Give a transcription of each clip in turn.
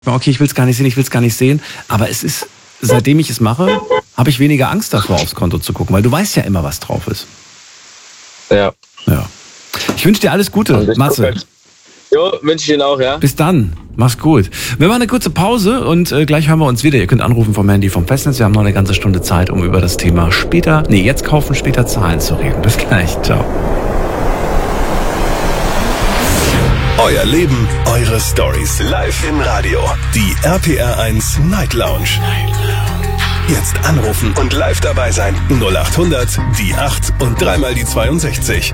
Okay, ich will es gar nicht sehen, aber es ist, seitdem ich es mache, habe ich weniger Angst davor, aufs Konto zu gucken, weil du weißt ja immer, was drauf ist. Ja. Ich wünsche dir alles Gute, Matze. Jo, wünsche ich Ihnen auch, ja. Bis dann. Mach's gut. Wir machen eine kurze Pause und gleich hören wir uns wieder. Ihr könnt anrufen vom Handy vom Festnetz. Wir haben noch eine ganze Stunde Zeit, um über das Thema jetzt kaufen, später zahlen zu reden. Bis gleich. Ciao. Euer Leben, eure Stories. Live im Radio. Die RPR1 Night Lounge. Jetzt anrufen und live dabei sein. 0800 die 8 und dreimal die 62.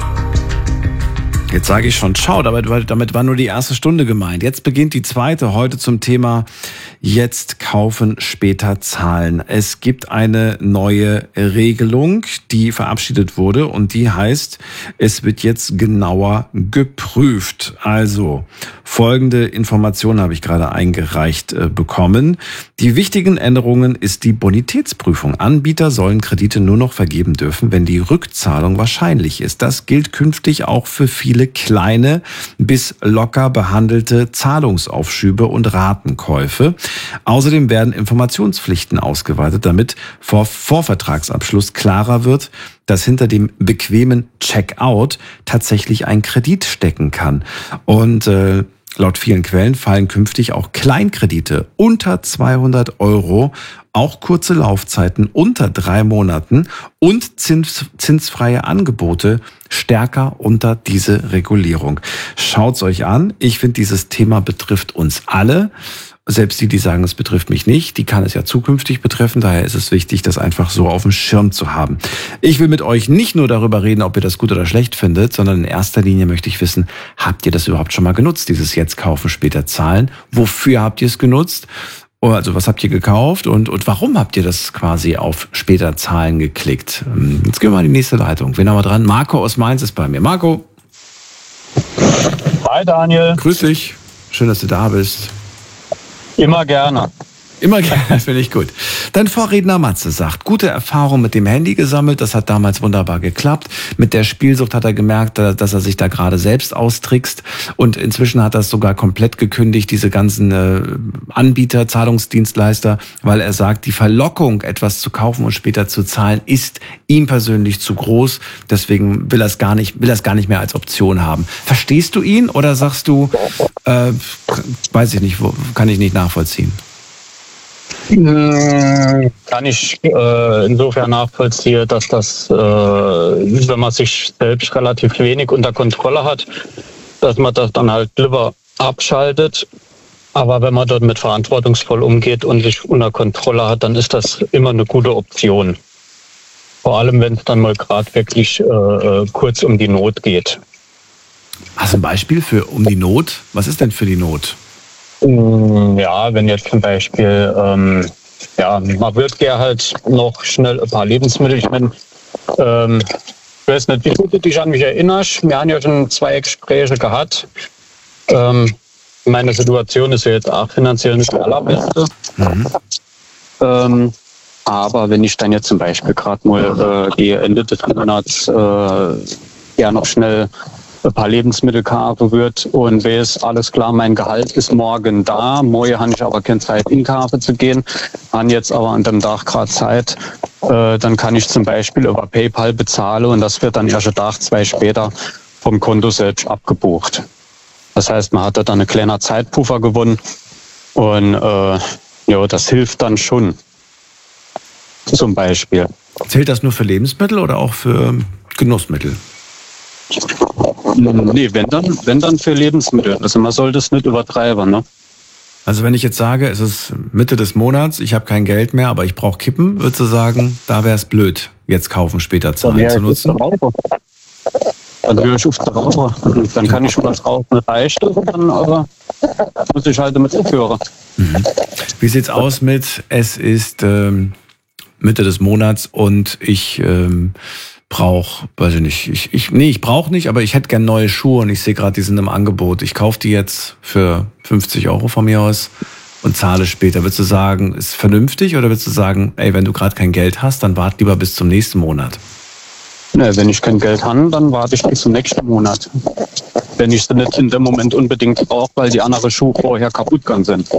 Jetzt sage ich schon ciao, damit war nur die erste Stunde gemeint. Jetzt beginnt die zweite, heute zum Thema jetzt kaufen, später zahlen. Es gibt eine neue Regelung, die verabschiedet wurde und die heißt, es wird jetzt genauer geprüft. Also folgende Informationen habe ich gerade eingereicht bekommen. Die wichtigen Änderungen ist die Bonitätsprüfung. Anbieter sollen Kredite nur noch vergeben dürfen, wenn die Rückzahlung wahrscheinlich ist. Das gilt künftig auch für viele kleine bis locker behandelte Zahlungsaufschübe und Ratenkäufe. Außerdem werden Informationspflichten ausgeweitet, damit vor Vorvertragsabschluss klarer wird, dass hinter dem bequemen Checkout tatsächlich ein Kredit stecken kann. Und laut vielen Quellen fallen künftig auch Kleinkredite unter 200 €, auch kurze Laufzeiten unter 3 Monaten und zinsfreie Angebote stärker unter diese Regulierung. Schaut's euch an. Ich finde, dieses Thema betrifft uns alle. Selbst die sagen, es betrifft mich nicht, die kann es ja zukünftig betreffen. Daher ist es wichtig, das einfach so auf dem Schirm zu haben. Ich will mit euch nicht nur darüber reden, ob ihr das gut oder schlecht findet, sondern in erster Linie möchte ich wissen, habt ihr das überhaupt schon mal genutzt, dieses jetzt kaufen, später zahlen? Wofür habt ihr es genutzt? Also was habt ihr gekauft und warum habt ihr das quasi auf später zahlen geklickt? Jetzt gehen wir mal in die nächste Leitung. Wen haben wir dran? Marco aus Mainz ist bei mir. Marco. Hi Daniel. Grüß dich. Schön, dass du da bist. Immer gerne. Immer gerne, finde ich gut. Dein Vorredner Matze sagt, gute Erfahrung mit dem Handy gesammelt, das hat damals wunderbar geklappt. Mit der Spielsucht hat er gemerkt, dass er sich da gerade selbst austrickst und inzwischen hat er es sogar komplett gekündigt, diese ganzen Anbieter, Zahlungsdienstleister, weil er sagt, die Verlockung, etwas zu kaufen und später zu zahlen, ist ihm persönlich zu groß. Deswegen will er es gar nicht mehr als Option haben. Verstehst du ihn oder sagst du, weiß ich nicht, kann ich nicht nachvollziehen? Kann ich insofern nachvollziehen, dass das, wenn man sich selbst relativ wenig unter Kontrolle hat, dass man das dann halt lieber abschaltet. Aber wenn man dort mit verantwortungsvoll umgeht und sich unter Kontrolle hat, dann ist das immer eine gute Option. Vor allem, wenn es dann mal gerade wirklich kurz um die Not geht. Hast du ein Beispiel für um die Not? Was ist denn für die Not? Ja, wenn jetzt zum Beispiel, man wird gerne halt noch schnell ein paar Lebensmittel. Ich meine, ich weiß nicht, wie gut du dich an mich erinnerst. Wir haben ja schon 2 Gespräche gehabt. Meine Situation ist ja jetzt auch finanziell nicht die allerbeste. Aber wenn ich dann jetzt zum Beispiel gerade mal die Ende des Monats noch schnell ein paar Lebensmittel kaufen wird und weiß, alles klar, mein Gehalt ist morgen da. Morgen habe ich aber keine Zeit, in Kaffee zu gehen. Habe jetzt aber an dem Tag gerade Zeit. Dann kann ich zum Beispiel über PayPal bezahlen und das wird dann erst einen Tag, 2 später vom Konto selbst abgebucht. Das heißt, man hat da dann einen kleinen Zeitpuffer gewonnen und das hilft dann schon. Zum Beispiel. Zählt das nur für Lebensmittel oder auch für Genussmittel? Nee, wenn dann für Lebensmittel. Also man sollte es nicht übertreiben, ne? Also wenn ich jetzt sage, es ist Mitte des Monats, ich habe kein Geld mehr, aber ich brauche Kippen, würdest du sagen, da wäre es blöd, jetzt kaufen, später zahlen zu nutzen? Dann höre ich auf der Raucher. Dann kann ich schon was rauchen, eine Leiste, dann aber muss ich halt damit aufhören. Wie sieht's aus mit, es ist Mitte des Monats und ich brauche, weiß ich nicht, ich brauche nicht, aber ich hätte gern neue Schuhe und ich sehe gerade, die sind im Angebot. Ich kaufe die jetzt für 50 € von mir aus und zahle später. Würdest du sagen, ist vernünftig oder würdest du sagen, ey, wenn du gerade kein Geld hast, dann wart lieber bis zum nächsten Monat? Ne, wenn ich kein Geld habe, dann warte ich bis zum nächsten Monat. Wenn ich sie nicht in dem Moment unbedingt brauche, weil die anderen Schuhe vorher kaputt gegangen sind.